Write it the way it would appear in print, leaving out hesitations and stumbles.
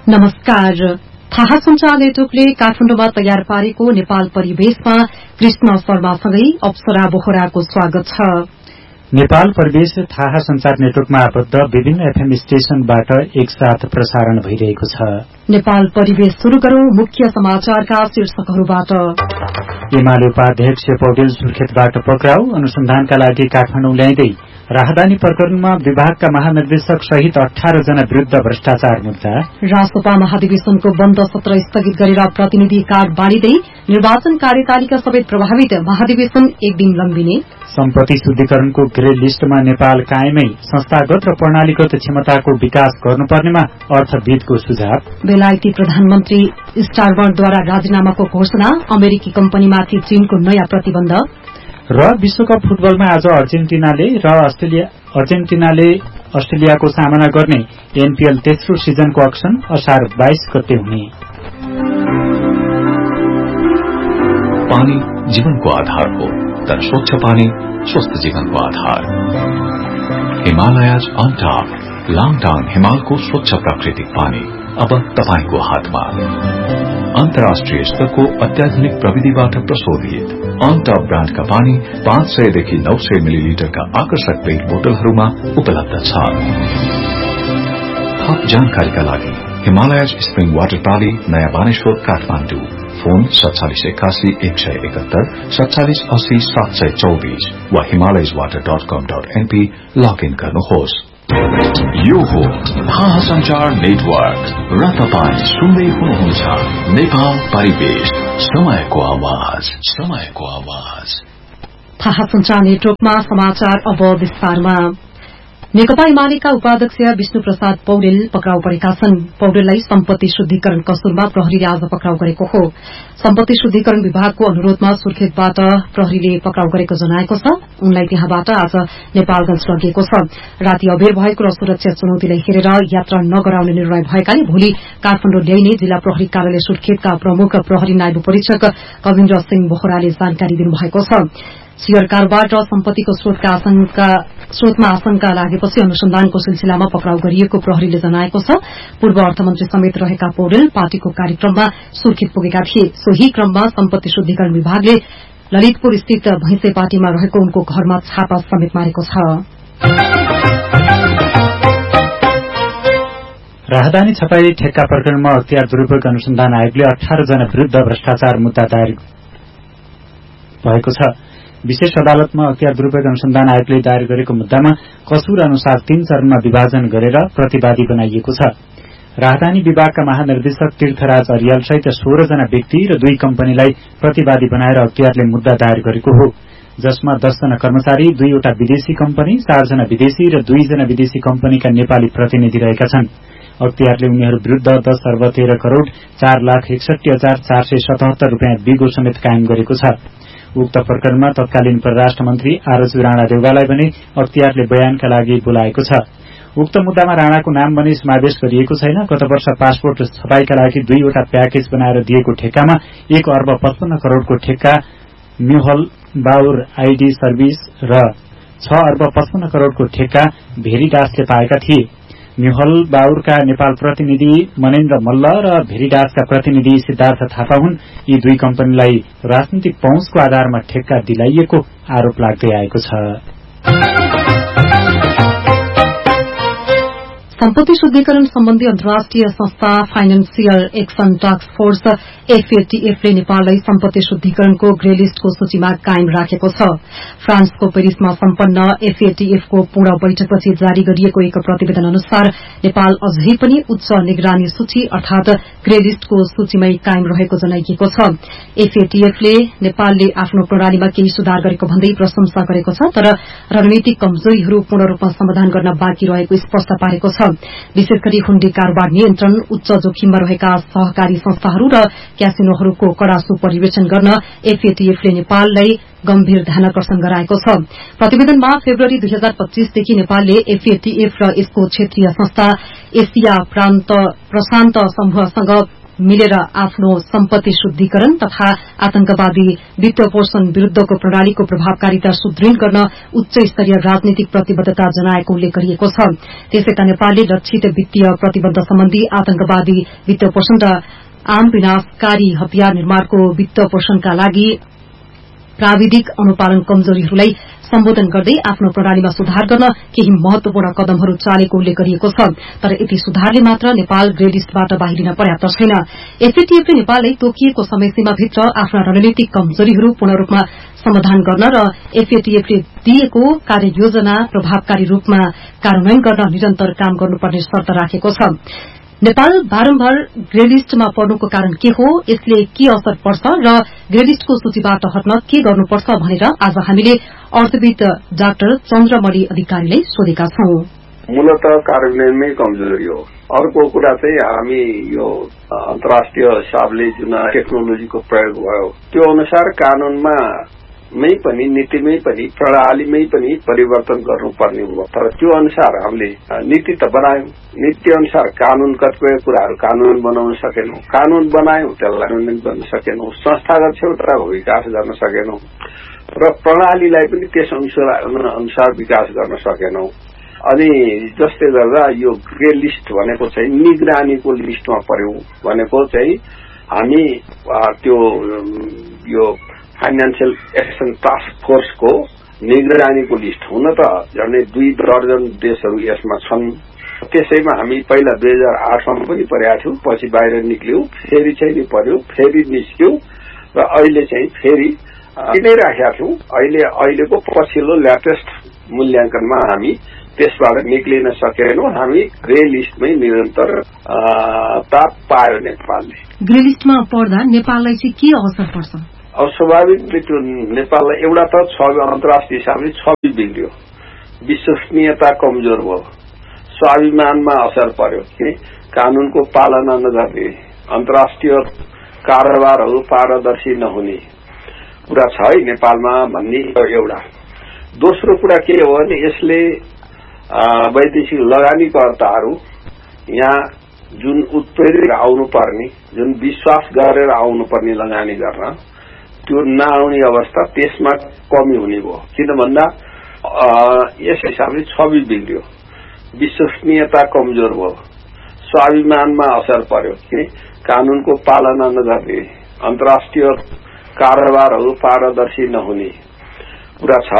नमस्कार। थाहा सञ्चार नेटवर्कले काठमाडौँमा तयार पारेको नेपाल परिवेशमा कृष्ण शर्मासँगै अप्सरा बोहराको स्वागत छ। नेपाल परिवेश थाहा सञ्चार नेटवर्कमा आबद्ध विभिन्न एफएम स्टेशनबाट एकसाथ प्रसारण भइरहेको छ। नेपाल परिवेश शुरू गरौं मुख्य समाचारका शीर्षकहरूबाट। एमाले उपाध्यक्ष पौडेल सुर्खेतबाट पक्राउ, अनुसन्धानका लागि काठमाडौँ ल्याइँदै राहदानी प्रकरणमा विभागका महानिर्देशक सहित 18 जना विरूद्ध भ्रष्टाचार मुद्दा। रासोपा महाधिवेशनको बन्द सत्र स्थगित गरेर प्रतिनिधि कार्ड बाँडिँदै निर्वाचन कार्यतालिका समेत प्रभावित, महाधिवेशन एक दिन लम्बिने। सम्पत्ति शुद्धिकरणको ग्रे लिस्टमा नेपाल कायमै, संस्थागत र प्रणालीगत क्षमताको विकास गर्नुपर्नेमा अर्थविदको सुझाव। बेलायती प्रधानमन्त्री स्टारमरद्वारा राजीनामाको घोषणा, अमेरिकी कम्पनीमाथि चीनको नयाँ प्रतिबन्ध। र विश्वकप फुटबलमा आज अर्जेन्टिनाले अस्ट्रेलियाको सामना गर्ने। एनपीएल तेस्रो सिजनको अक्सन असार 22 गते हुने। पानी जीवनको आधार हो, तर स्वच्छ पानी स्वस्थ जीवनको आधार। हिमालयज अन टप, लाङटाङ हिमालको स्वच्छ प्राकृतिक पानी अब तपाईको हातमा। अन्तर्राष्ट्रिय स्तरको अत्याधुनिक प्रविधिबाट प्रशोधित अन टप ब्रान्डका पानी 500 देखि 900 मिलिलिटरका आकर्षक पेट बोतलहरूमा उपलब्ध छ। थप जानकारीका लागि हिमालयज स्प्रिङ वाटर प्राली, नयाँ बानेश्वर, काठमाडौँ। फोन 4781 171 4780 724 वा himalayaswater.com.np लगइन गर्नुहोस्। यो हो थाहा सञ्चार नेटवर्क र तपाईं सुन्दै हुनुहुन्छ नेपाल परिवेश, समयको आवाज, समयको आवाज। थाहा सञ्चार नेटवर्कमा समाचार अब विस्तारमा। नेकपा एमालेका उपाध्यक्ष विष्णु प्रसाद पौडेल पक्राउ परेका छन्। पौडेललाई सम्पत्ति शुद्धिकरण कसुरमा प्रहरीले आज पक्राउ गरेको हो। सम्पत्ति शुद्धिकरण विभागको अनुरोधमा सुर्खेतबाट प्रहरीले पक्राउ गरेको जनाएको छ। उनलाई त्यहाँबाट आज नेपालगंज लगिएको छ। राति अबेर भएको र सुरक्षा चुनौतीलाई हेरेर यात्रा नगराउने निर्णय भएकाले भोलि काठमाडौँ ल्याइने जिल्ला प्रहरी कार्यालय सुर्खेतका प्रमुख प्रहरी नायब परीक्षक कविन्द्र सिंह बोहराले जानकारी दिनुभएको छ। शेयर कारोबार र सम्पत्तिको स्रोतमा आशंका लागेपछि अनुसन्धानको सिलसिलामा पक्राउ गरिएको प्रहरीले जनाएको छ। पूर्व अर्थमन्त्री समेत रहेका पौडेल पार्टीको कार्यक्रममा सुर्खेत पुगेका थिए। सोही क्रममा सम्पत्ति शुद्धिकरण विभागले ललितपुर स्थित भैंसेपाटीमा रहेको उनको घरमा छापा समेत मारेको छ। राहदानी छपाई ठेक्का प्रकरणमा अख्तियार दुरूपयोग अनुसन्धान आयोगले 18 जना विरूद्ध भ्रष्टाचार मुद्दा दायर भएको छ। विशेष अदालतमा अख्तियार दुरूपयोग अनुसन्धान आयोगले दायर गरेको मुद्दामा कसुर अनुसार 3 चरणमा विभाजन गरेर प्रतिवादी बनाइएको छ। राहदानी विभागका महानिर्देशक तीर्थराज अरियाल सहित 16 जना व्यक्ति र 2 कम्पनीलाई प्रतिवादी बनाएर अख्तियारले मुद्दा दायर गरेको हो, जसमा 10 जना कर्मचारी, 2 वटा विदेशी कम्पनी, 4 जना विदेशी र 2 जना विदेशी कम्पनीका नेपाली प्रतिनिधि रहेका छन्। अख्तियारले उनीहरू विरूद्ध 10 अर्ब 13 करोड़ 4,61,477 रूपियाँ बिगो समेत कायम गरेको छ। उक्त प्रकरणमा तत्कालीन परराष्ट्र मन्त्री आरजु राणा देउवालाई भने अख्तियारले बयानका लागि बोलाएको छ। उक्त मुद्दामा राणाको नाम भने समावेश गरिएको छैन। गत वर्ष पासपोर्ट छपाईका लागि 2 वटा प्याकेज बनाएर दिएको ठेक्कामा 1 अर्ब 55 करोड़को ठेक्का म्युहल बाउर आईडी सर्भिस र 6 अर्ब 55 करोड़को ठेक्का भेरिडासले पाएका थिए। म्युहल बाउरका नेपाल प्रतिनिधि मनेन्द्र मल्ल र भेरिडासका प्रतिनिधि सिद्धार्थ थापा हुन्। यी 2 कम्पनीलाई राजनीतिक पहुँचको आधारमा ठेक्का दिलाइएको आरोप लाग्दै आएको छ। सम्पत्ति शुद्धिकरण सम्बन्धी अन्तर्राष्ट्रिय संस्था फाइनान्सियल एक्सन टास्क फोर्स एफएटीएफले नेपाललाई सम्पत्ति शुद्धिकरणको ग्रे लिस्टको सूचीमा कायम राखेको छ। फ्रान्सको पेरिसमा सम्पन्न एफएटीएफको पूर्ण बैठकपछि जारी गरिएको एक प्रतिवेदन अनुसार नेपाल अझै पनि उच्च निगरानी सूची अर्थात ग्रे लिस्टको सूचीमै कायम रहेको जनाइएको छ। एफएटीएफले नेपालले आफ्नो प्रणालीमा केही सुधार गरेको भन्दै प्रशंसा गरेको छ, तर रणनीतिक कमजोरीहरू पूर्ण रूपमा समाधान गर्न बाँकी रहेको स्पष्ट पारेको छ। विशेष गरी हुण्डी कारोबार नियन्त्रण, उच्च जोखिममा रहेका सहकारी संस्थाहरू र क्यासिनोहरूको कड़ा सुपरिवेक्षण गर्न एफएटीएफले नेपाललाई गम्भीर ध्यानाकर्षण गराएको छ। प्रतिवेदनमा फेब्रुअरी 2025 देखि नेपालले एफएटीएफ र यसको क्षेत्रीय संस्था एसिया प्रशान्त समूहसँग मिलेर आफ्नो सम्पत्ति शुद्धिकरण तथा आतंकवादी वित्तपोषण विरूद्धको प्रणालीको प्रभावकारिता सुदृढ़ गर्न उच्च स्तरीय राजनीतिक प्रतिबद्धता जनाएको उल्लेख गरिएको छ। त्यसैका नेपालले लक्षित वित्तीय प्रतिबन्ध सम्बन्धी आतंकवादी वित्तपोषण र आम विनाशकारी हतियार निर्माणको वित्तपोषणका लागि प्राविधिक अनुपालन कमजोरीहरूलाई सम्बोधन गर्दै आफ्नो प्रणालीमा सुधार गर्न केही महत्वपूर्ण कदमहरू चालेको उल्लेख गरिएको छ। तर यति सुधारले मात्र नेपाल ग्रे लिस्टबाट बाहिरिन पर्याप्त छैन। एफएटीएफले नेपाललाई तोकिएको समयसीमाभित्र आफ्ना रणनीतिक कमजोरीहरू पूर्ण रूपमा समाधान गर्न र एफएटीएफले दिएको कार्ययोजना प्रभावकारी रूपमा कार्यान्वयन गर्न निरन्तर काम गर्नुपर्ने शर्त राखेको छ। नेपाल बारम्बार ग्रे लिस्टमा पर्नुको कारण के हो, यसले के असर पर्छ र ग्रे लिस्टको सूचीबाट हट्न के गर्नुपर्छ भनेर आज हामीले अर्थविद डाक्टर चन्द्रमणि अधिकारीलाई सोधेका छौं। मूलत कार्यान्वयनमै कमजोरी हो। अर्को कुरा चाहिँ हामी यो अन्तर्राष्ट्रिय हिसाबले जुन टेक्नोलोजीको प्रयोग भयो त्यो अनुसार कानूनमा मै पनि नीतिमै पनि प्रणालीमै पनि परिवर्तन गर्नुपर्ने हो। तर त्यो अनुसार हामीले नीति त बनायौं, नीति अनुसार कानून कतिपय कुराहरू कानून बनाउन सकेनौं, कानून बनायौं त्यसलाई कार्यान्वयन गर्न सकेनौं, संस्थागत क्षेत्रको विकास गर्न सकेनौं र प्रणालीलाई पनि त्यस अनुसार विकास गर्न सकेनौं। अनि जसले गर्दा यो ग्रे लिस्ट भनेको चाहिँ निगरानीको लिस्टमा पर्यो भनेको चाहिँ हामी त्यो यो फाइनेन्शियल एक्सन टास्क फोर्सको निगरानीको लिस्ट हुन त झन्डै 2 दर्जन देशहरू यसमा छन्। त्यसैमा हामी पहिला 2008 मा पनि परेका थियौं, पछि बाहिर निक्ल्यौं, फेरि चाहिँ पर्यो, फेरि निस्क्यौं र अहिले चाहिँ फेरि नै राखेका थियौं। अहिलेको पछिल्लो लेटेस्ट मूल्याङ्कनमा हामी त्यसबाट निक्लिन सकेनौं। हामी ग्रे लिस्टमै निरन्तर ताप पायो नेपालले। ग्रे लिस्टमा पर्दा नेपाललाई चाहिँ के असर पर्छ? अब स्वाभाविक त्यो नेपाललाई एउटा त अन्तर्राष्ट्रिय हिसाबले छवि बिग्रियो, विश्वसनीयता कमजोर भयो, स्वाभिमानमा असर पर्यो कि कानूनको पालना नगर्ने, अन्तर्राष्ट्रिय कारोबारहरू पारदर्शी नहुने कुरा छ है नेपालमा भन्ने एउटा। दोस्रो कुरा के हो भने यसले वैदेशिक लगानीकर्ताहरू यहाँ जुन उत्प्रेरित आउनुपर्ने, जुन विश्वास गरेर आउनुपर्ने लगानी गर्न त्यो नआउने अवस्था त्यसमा कमी हुने भयो। किन भन्दा यस हिसाबले छवि बिग्रियो, विश्वसनीयता कमजोर भयो, स्वाभिमानमा असर पर्यो कि कानूनको पालना नगर्ने, अन्तर्राष्ट्रिय कारोबारहरू पारदर्शी नहुने कुरा छ।